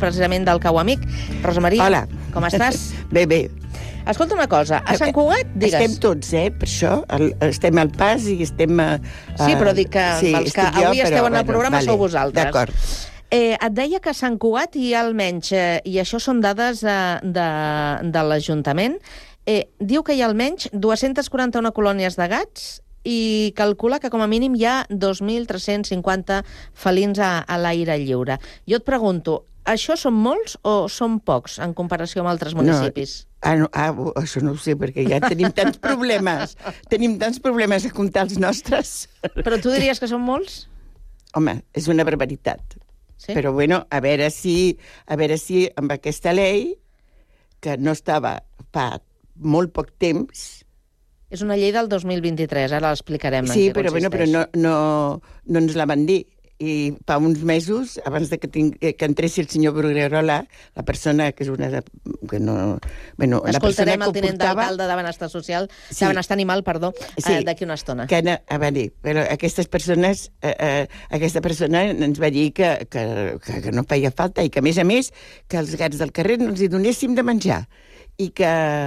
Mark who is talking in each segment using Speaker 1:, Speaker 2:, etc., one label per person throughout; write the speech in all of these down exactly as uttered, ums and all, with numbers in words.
Speaker 1: precisament del Cau Amic. Rosa Maria,
Speaker 2: Hola.
Speaker 1: Com estàs?
Speaker 2: Bé, bé.
Speaker 1: Escolta una cosa, a Sant Cugat, digues.
Speaker 2: Estem tots, eh, per això. El, estem al pas i estem... A, a...
Speaker 1: Sí, però dic que
Speaker 2: sí,
Speaker 1: els que
Speaker 2: jo,
Speaker 1: avui
Speaker 2: però,
Speaker 1: esteu en el
Speaker 2: bueno,
Speaker 1: programa
Speaker 2: vale,
Speaker 1: sou vosaltres.
Speaker 2: D'acord.
Speaker 1: Eh, et deia que a Sant Cugat hi ha almenys, eh, i això són dades eh, de, de l'Ajuntament, eh, diu que hi ha almenys dues-centes quaranta-una colònies de gats i calcula que com a mínim hi ha dos mil tres-cents cinquanta felins a, a l'aire lliure. Jo et pregunto, això són molts o són pocs en comparació amb altres municipis?
Speaker 2: No. Ah, no, ah, això no ho sé, perquè ja tenim tants problemes. Tenim tants problemes a comptar els nostres.
Speaker 1: Però tu diries que són molts?
Speaker 2: Home, és una barbaritat.
Speaker 1: Sí?
Speaker 2: Però, bueno, a veure si, a veure si amb aquesta llei, que no estava fa molt poc temps...
Speaker 1: És una llei del dos mil vint-i-tres, ara l'explicarem.
Speaker 2: Sí, però, bueno, però no, no, no ens la van dir. I fa uns mesos, abans de que, ting, que entressi el senyor Bruguerola, la persona que és una... De, que no, bueno, la persona
Speaker 1: Escoltarem
Speaker 2: que
Speaker 1: el tinent
Speaker 2: portava...
Speaker 1: d'alcalde de Benestar Social,
Speaker 2: Sí.
Speaker 1: de Benestar Animal, perdó,
Speaker 2: Sí.
Speaker 1: eh, d'aquí una estona.
Speaker 2: Que, a veure, però aquestes persones, eh, eh, aquesta persona ens va dir que, que, que, que no feia falta i que, a més a més, que els gats del carrer no els hi donéssim de menjar i que,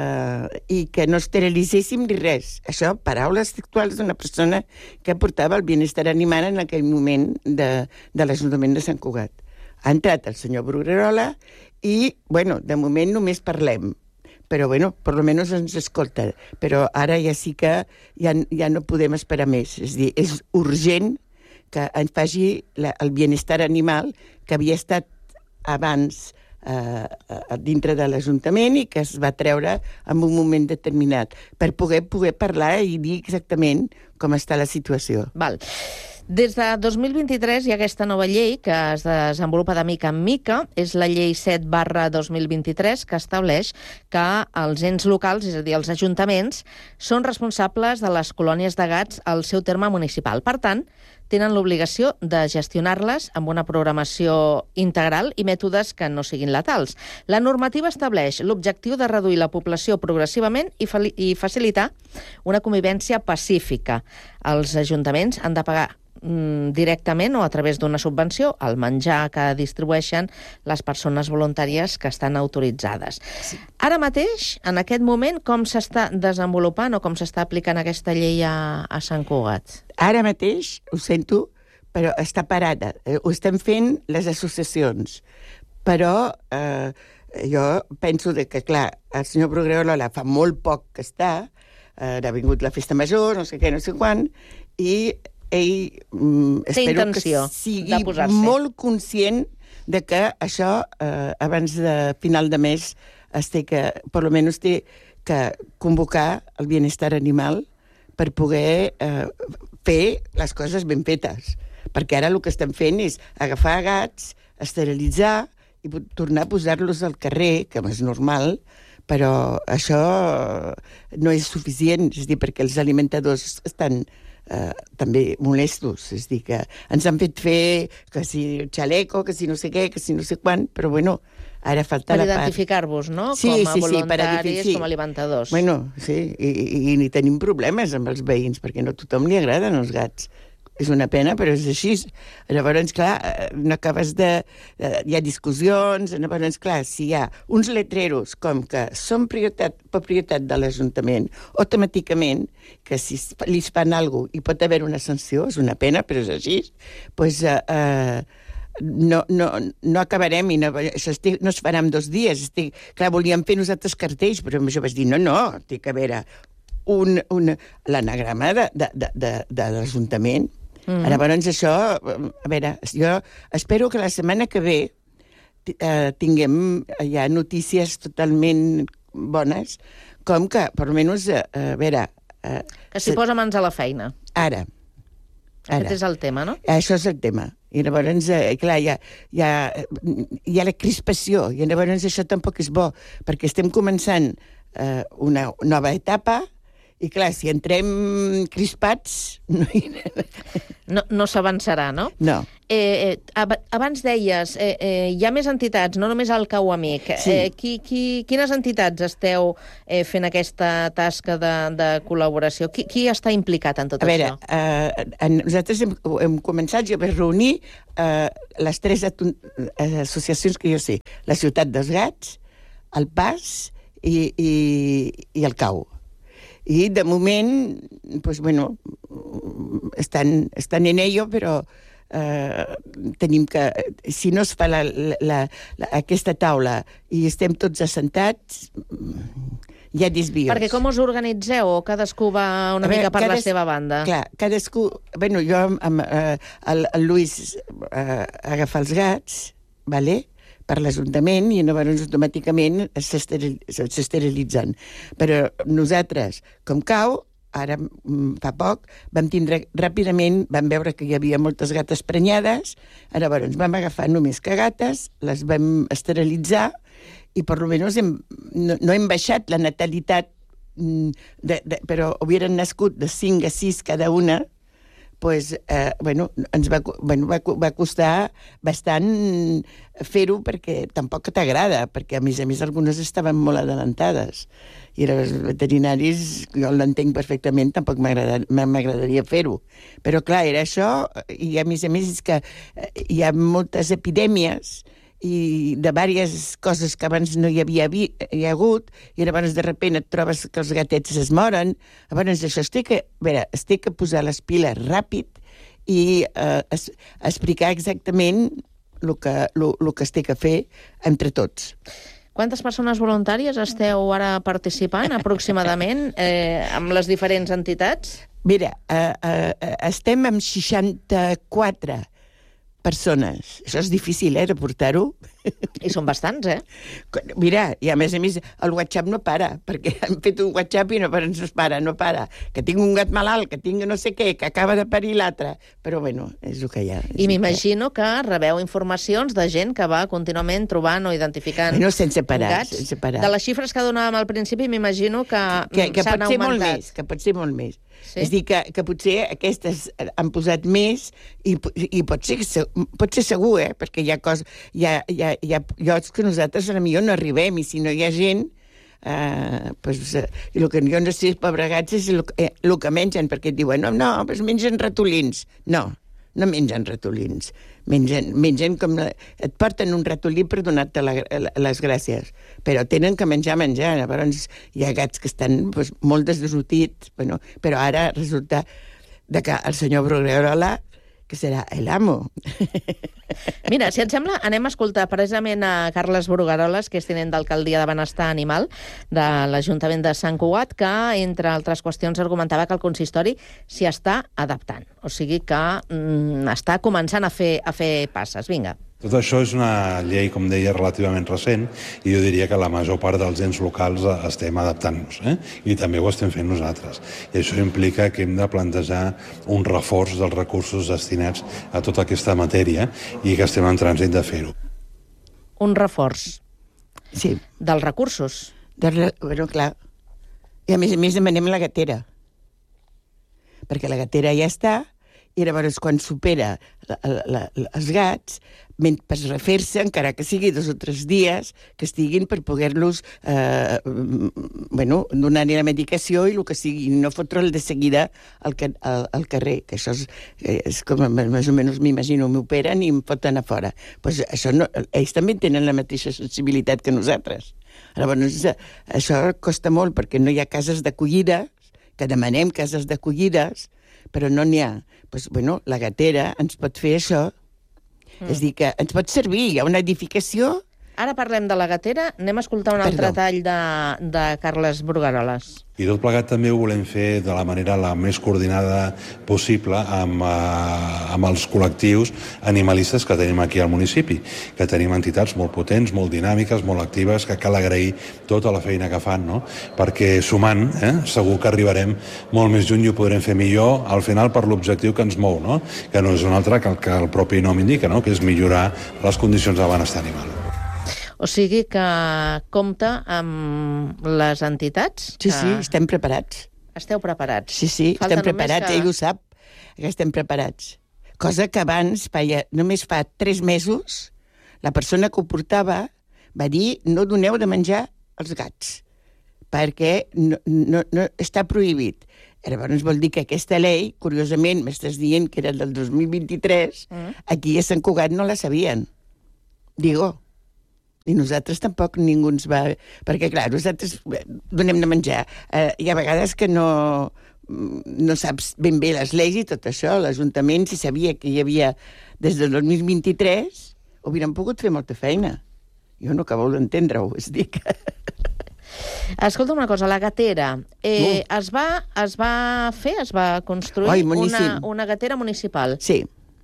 Speaker 2: i que no esterilitzéssim ni res. Això, paraules textuals d'una persona que portava el benestar animal en aquell moment de, de l'Ajuntament de Sant Cugat. Ha entrat el senyor Bruguerola i, bueno, de moment només parlem. Però, bueno, per lo menos ens escolta. Però ara ja sí que ja, ja no podem esperar més. És dir, és urgent que ens faci la, el benestar animal que havia estat abans eh, dintre de l'Ajuntament i que es va treure en un moment determinat per poder, poder parlar i dir exactament com està la situació.
Speaker 1: Val. Des de dos mil vint-i-tres hi ha aquesta nova llei que es desenvolupa de mica en mica, és la llei set barra dos mil vint-i-tres, que estableix que els ens locals, és a dir, els ajuntaments, són responsables de les colònies de gats al seu terme municipal. Per tant, tenen l'obligació de gestionar-les amb una programació integral i mètodes que no siguin letals. La normativa estableix l'objectiu de reduir la població progressivament i, i facilitar una convivència pacífica. Els ajuntaments han de pagar directament o a través d'una subvenció el menjar que distribueixen les persones voluntàries que estan autoritzades. Sí. Ara mateix, en aquest moment, com s'està desenvolupant o com s'està aplicant aquesta llei a, a Sant Cugat?
Speaker 2: Ara mateix, ho sento, però està parada. Ho estem fent les associacions. Però eh, jo penso de que, clar, el senyor Bruguerola fa molt poc que està, eh, ha vingut la festa major, no sé què, no sé quan, i ell mm, espero que sigui molt conscient de que això, eh, abans de final de mes, es té que, per almenys té que convocar el benestar animal per poder eh, fer les coses ben fetes. Perquè ara el que estem fent és agafar gats, esterilitzar i tornar a posar-los al carrer, que és normal, però això no és suficient, és a dir, perquè els alimentadors estan Uh, també molestos, és dir, que ens han fet fer que si xaleco, que si no sé què, que si no sé quan, però bueno, ara falta
Speaker 1: per
Speaker 2: la part.
Speaker 1: Per identificar-vos, no?
Speaker 2: Sí,
Speaker 1: com a
Speaker 2: sí,
Speaker 1: voluntaris,
Speaker 2: sí,
Speaker 1: com a alimentadors.
Speaker 2: Bueno, sí, i, i, i ni tenim problemes amb els veïns, perquè no a tothom li agraden els gats. És una pena, però és així. Llavors, clar, no acabes de... Hi ha discussions, llavors, clar, si hi ha uns letreros com que són prioritat, per prioritat de l'Ajuntament, automàticament, que si li fan alguna cosa i pot haver una sanció, és una pena, però és així, doncs eh, eh, no, no, no acabarem i no, això estic, no es farà en dos dies. Estic, clar, volíem fer nosaltres cartells, però jo vaig dir, no, no, té que haver un, un, l'anagrama de, de, de, de, de l'Ajuntament. Mm. Llavors això, a veure, jo espero que la setmana que ve eh, tinguem ja notícies totalment bones, com que, per almenys, eh, a veure... Eh,
Speaker 1: que s'hi posa mans a la feina.
Speaker 2: Ara. Ara.
Speaker 1: Aquest és el tema, no?
Speaker 2: Això és el tema. I llavors, eh, clar, hi ha, hi, ha, hi ha la crispació, i llavors això tampoc és bo, perquè estem començant eh, una nova etapa I clar, si entrem crispats... No,
Speaker 1: no, no s'avançarà, no?
Speaker 2: No.
Speaker 1: Eh, eh, abans deies, eh, eh, hi ha més entitats, no només el Cau Amic.
Speaker 2: Sí.
Speaker 1: Eh, qui, qui, quines entitats esteu eh, fent aquesta tasca de, de col·laboració? Qui, qui està implicat en tot
Speaker 2: A veure,
Speaker 1: això?
Speaker 2: eh, nosaltres hem, hem començat, jo vaig reunir eh, les tres associacions que jo sé. La Ciutat dels Gats, el Pas i, i, i el Cau. I, de moment, pues, bueno, estan, estan en ello, però eh, tenim que... Si no es fa la, la, la, aquesta taula i estem tots assentats, hi ha desvios.
Speaker 1: Perquè com us organitzeu? O cadascú va una
Speaker 2: veure,
Speaker 1: mica per
Speaker 2: cades,
Speaker 1: la seva banda?
Speaker 2: Clar, cadascú... Bueno, jo amb, amb eh, el, el Lluís eh, agafar els gats, vale? Per l'Ajuntament, i llavors automàticament s'esterilitzen. Però nosaltres, com Cau, ara fa poc, vam tindre ràpidament, vam veure que hi havia moltes gates prenyades, llavors vam agafar només cagates, les vam esterilitzar, i per almenys hem, no, no hem baixat la natalitat, de, de, però hubieran nascut de cinc a sis cada una, pues, eh, bueno, ens va, bueno, va, va costar bastant fer-ho perquè tampoc t'agrada, perquè a més a més algunes estaven molt adelantades. I els veterinaris, jo l'entenc perfectament, tampoc m'agradaria fer-ho. Però clar, era això, i a més a més és que hi ha moltes epidèmies i de diverses coses que abans no hi havia hi ha hagut, i llavors de sobte et trobes que els gatets es moren. Llavors això es té que, a veure, es té que posar les piles ràpid i eh, es, explicar exactament el que, lo, lo que es té que fer entre tots.
Speaker 1: Quantes persones voluntàries esteu ara participant, aproximadament, eh, amb les diferents entitats?
Speaker 2: Mira, eh, eh, estem amb seixanta-quatre persones. Això és difícil, eh, de portar-ho.
Speaker 1: I són bastants, eh?
Speaker 2: Mira, i a més a més, el WhatsApp no para, perquè han fet un WhatsApp i no ens para, no para. Que tinc un gat malalt, que tinc no sé què, que acaba de parir l'altre. Però, bueno, és el que hi ha.
Speaker 1: I m'imagino que rebeu informacions de gent que va contínuament trobant o identificant
Speaker 2: bueno, sense parar,
Speaker 1: gats.
Speaker 2: Sense parar.
Speaker 1: De les xifres que donàvem al principi, m'imagino que,
Speaker 2: que, que
Speaker 1: s'han
Speaker 2: pot ser
Speaker 1: augmentat.
Speaker 2: molt més, que pot ser molt més.
Speaker 1: Sí?
Speaker 2: És a dir, que, que potser aquestes han posat més i, i pot, ser, pot ser segur, eh? Perquè hi ha, cos, hi ha, hi ha, hi ha llocs que nosaltres a millor no arribem, i si no hi ha gent, eh, pues, eh, i el que jo no sé, pobre gats, és el, eh, el que mengen, perquè et diuen, no, no, pues mengen ratolins. No, no mengen ratolins. Mengen, mengen com... La, et porten un ratolí per donar-te la, la, les gràcies, però tenen que menjar, menjar. Llavors hi ha gats que estan pues, molt desnutits, bueno, però ara resulta de que el senyor Bruguerola, que serà el amo.
Speaker 1: Mira, si et sembla, anem a escoltar precisament a Carles Brugueroles, que és tinent d'alcaldia de Benestar Animal de l'Ajuntament de Sant Cugat, que, entre altres qüestions, argumentava que el consistori s'hi està adaptant. O sigui que mm, està començant a fer, a fer passes. Vinga.
Speaker 3: Tot això és una llei, com deia, relativament recent, i jo diria que la major part dels ens locals estem adaptant-nos, eh? I també ho estem fent nosaltres. I això implica que hem de plantejar un reforç dels recursos destinats a tota aquesta matèria i que estem en trànsit de fer-ho.
Speaker 1: Un reforç
Speaker 2: sí.
Speaker 1: dels recursos.
Speaker 2: De, bueno, clar. I a més a més demanem la gatera. Perquè la gatera ja està, i llavors quan supera la, la, la, els gats, per refer-se, encara que sigui dos o tres dies, que estiguin per poder-los eh, bueno, donar-hi la medicació i el que sigui, no fotre'l de seguida al, al, al carrer, que això és, és com més o menys m'imagino, m'operen i em foten a fora. Pues això no, ells també tenen la mateixa sensibilitat que nosaltres. Llavors, això costa molt perquè no hi ha cases d'acollida, que demanem cases d'acollides, però no n'hi ha. Pues, bueno, la gatera ens pot fer això. Mm. És a dir, que ens pot servir. Hi ha una edificació...
Speaker 1: Ara parlem de la gatera, anem a escoltar un altre tall de, de Carles Brugueroles.
Speaker 3: I tot plegat també ho volem fer de la manera la més coordinada possible amb, eh, amb els col·lectius animalistes que tenim aquí al municipi, que tenim entitats molt potents, molt dinàmiques, molt actives, que cal agrair tota la feina que fan, no? Perquè sumant, eh, segur que arribarem molt més lluny i ho podrem fer millor, al final per l'objectiu que ens mou, no? Que no és un altre que el que el propi nom indica, no? Que és millorar les condicions de benestar animal.
Speaker 1: O sigui que compta amb les entitats?
Speaker 2: Sí,
Speaker 1: que...
Speaker 2: sí, estem preparats.
Speaker 1: Esteu preparats.
Speaker 2: Sí, sí,
Speaker 1: Falta
Speaker 2: estem preparats, que... ell ho sap, que estem preparats. Cosa que abans, feia, només fa tres mesos, la persona que ho portava va dir no doneu de menjar als gats, perquè no, no, no està prohibit. Llavors vol dir que aquesta llei, curiosament, m'estàs dient que era del dos mil vint-i-tres, mm. aquí a Sant Cugat no la sabien. Digo. I nosaltres tampoc ningú ens va... Perquè, clar, nosaltres donem de menjar. Eh, hi ha vegades que no, no saps ben bé les lleis i tot això. L'Ajuntament, si sabia que hi havia des del dos mil vint-i-tres, haurien pogut fer molta feina. Jo no acabo d'entendre-ho, és dir que...
Speaker 1: Escolta una cosa, la gatera. Eh, uh. es, va, es va fer, es va construir Oi, una, una gatera municipal.
Speaker 2: Sí.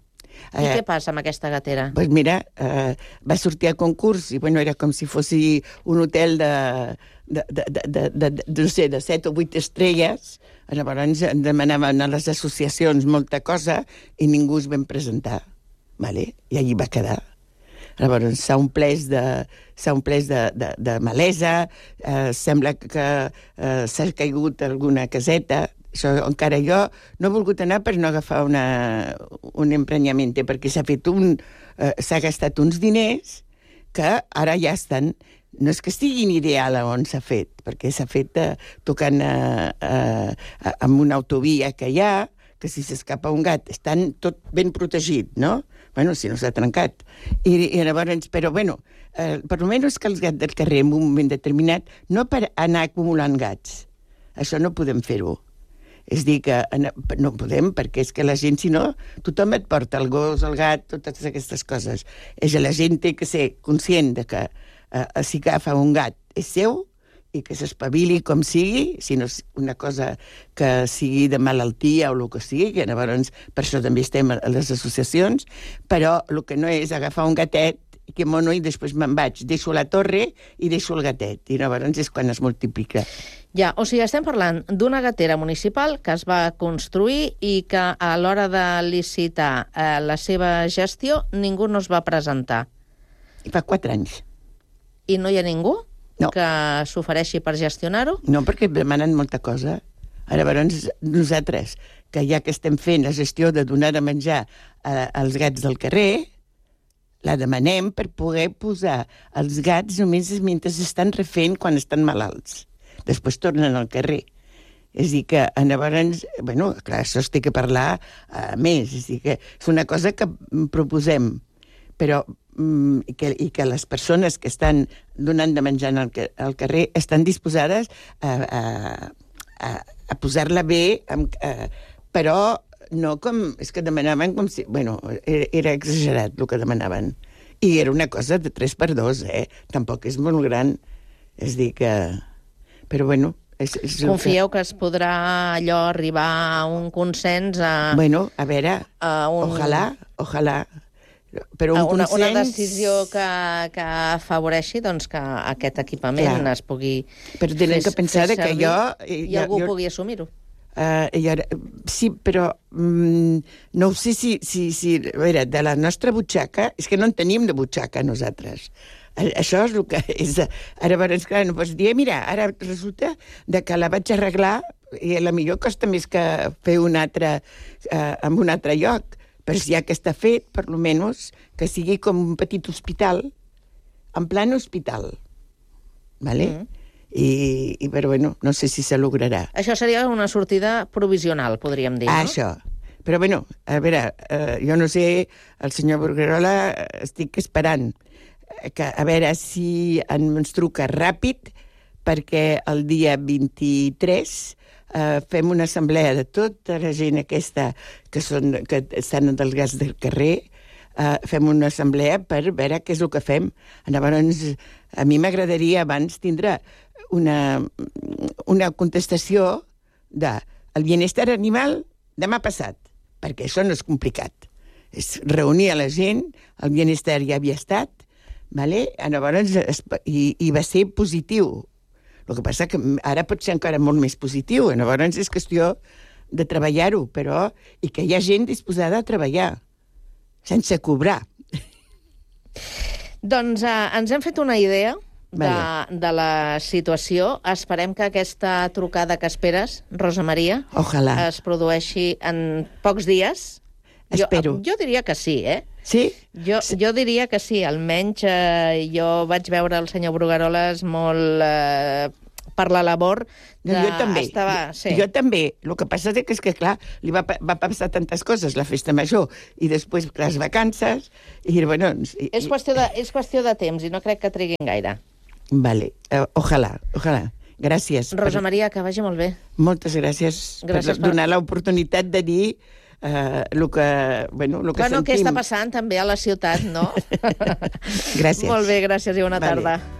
Speaker 1: I eh, què passa amb aquesta gatera?
Speaker 2: Doncs pues mira, eh, va sortir a concurs i bueno, era com si fos un hotel de, de, de, de, de, de, de, no sé, de set o vuit estrelles. Llavors demanaven a les associacions molta cosa i ningú es va presentar. Vale? I allí va quedar. Llavors s'ha omplès de, s'ha omplès de, de, de malesa, eh, sembla que eh, s'ha caigut alguna caseta. Això encara jo no he volgut anar per no agafar una, un emprenyament, perquè s'ha fet un... Eh, s'ha gastat uns diners que ara ja estan... No és que estiguin ideal on s'ha fet, perquè s'ha fet eh, tocant eh, eh, amb una autovia que hi ha, que si s'escapa un gat estan tot ben protegit, no? Bueno, si no s'ha trencat. I, i llavors, però bueno, eh, per almenys que els gats del carrer en un moment determinat, no per anar acumulant gats. Això no podem fer-ho. És dir, que no podem, perquè és que la gent, si no, tothom et porta el gos, el gat, totes aquestes coses. És que la gent té que ser conscient de que eh, si agafa un gat és seu i que s'espavili com sigui, si no és una cosa que sigui de malaltia o el que sigui, que llavors per això també estem a les associacions, però el que no és agafar un gatet i que mono i després me'n vaig, deixo la torre i deixo el gatet, i llavors és quan es multiplica.
Speaker 1: Ja, o sigui, estem parlant d'una gatera municipal que es va construir i que a l'hora de licitar eh, la seva gestió ningú no es va presentar.
Speaker 2: I fa quatre anys.
Speaker 1: I no hi ha ningú
Speaker 2: no.
Speaker 1: que s'ofereixi per gestionar-ho?
Speaker 2: No, perquè demanen molta cosa. Llavors, nosaltres, que ja que estem fent la gestió de donar de menjar eh, als gats del carrer, la demanem per poder posar els gats només mentre estan refent quan estan malalts. Després tornen al carrer. És a dir que, llavors, bueno, clar, això es té que parlar uh, més. És a dir que és una cosa que proposem, però um, i, que, i que les persones que estan donant de menjar al, al carrer estan disposades a, a, a, a posar-la bé, amb, uh, però no com... És que demanaven com si... Bueno, era, era exagerat el que demanaven. I era una cosa de tres per dos, eh? Tampoc és molt gran. És a dir que... Però bueno... És, és
Speaker 1: Confieu que... que es podrà allò arribar a un consens a...
Speaker 2: Bueno, a veure,
Speaker 1: a un...
Speaker 2: ojalà, ojalà. Però un
Speaker 1: una,
Speaker 2: consens...
Speaker 1: una decisió que, que afavoreixi doncs, que aquest equipament Clar. es pugui
Speaker 2: Però tenen que pensar que jo...
Speaker 1: I jo, algú jo... pugui assumir-ho.
Speaker 2: Uh, i ara, sí, però mm, no sé si, si, si... A veure, de la nostra butxaca... És que no en tenim de butxaca, nosaltres. Això és el que és... Ara, llavors, clar, no pots dir, mira, ara resulta de que la vaig arreglar i a la millor costa més que fer un altre eh, en un altre lloc, però si ja que està fet, per lo menos, que sigui com un petit hospital, en plan hospital. Vale? Mm. I, i, però bueno, no sé si se lograrà.
Speaker 1: Això seria una sortida provisional, podríem dir,
Speaker 2: ah,
Speaker 1: no?
Speaker 2: Això. Però bueno, a veure, eh, jo no sé, el senyor Bruguerola estic esperant que a veure si ens truca ràpid, perquè el dia vint-i-tres eh, fem una assemblea de tota la gent aquesta que, són, que estan dels gats del carrer, eh, fem una assemblea per veure què és el que fem. Llavors, a mi m'agradaria abans tindre una, una contestació de el benestar animal demà passat, perquè això no és complicat. És reunir a la gent, el benestar ja havia estat, vale? Llavors, i, i va ser positiu. El que passa que ara pot ser encara molt més positiu. Llavors és qüestió de treballar-ho, però i que hi ha gent disposada a treballar, sense cobrar.
Speaker 1: Doncs eh, ens hem fet una idea de, de la situació. Esperem que aquesta trucada que esperes, Rosa Maria,
Speaker 2: Ojalà.
Speaker 1: es produeixi en pocs dies.
Speaker 2: Espero.
Speaker 1: Jo, jo diria que sí, eh?
Speaker 2: Sí?
Speaker 1: Jo, jo diria que sí, almenys eh, jo vaig veure el senyor Brugueroles molt eh, per la labor de...
Speaker 2: No, jo també.
Speaker 1: Estava, sí.
Speaker 2: Jo també. El que passa és que, és que clar, li va, va passar tantes coses, la festa major, i després les vacances, i bueno... I,
Speaker 1: és, qüestió de, és qüestió de temps i no crec que triguin gaire.
Speaker 2: Vale. Uh, ojalà, ojalà. Gràcies.
Speaker 1: Rosa
Speaker 2: per...
Speaker 1: Maria, que vagi molt bé.
Speaker 2: Moltes gràcies,
Speaker 1: gràcies
Speaker 2: per, per donar l'oportunitat de dir Uh, el que, bueno, el que
Speaker 1: bueno,
Speaker 2: sentim.
Speaker 1: què està passant també a la ciutat, no?
Speaker 2: Gràcies.
Speaker 1: Molt bé, gràcies i bona
Speaker 2: vale.
Speaker 1: tarda.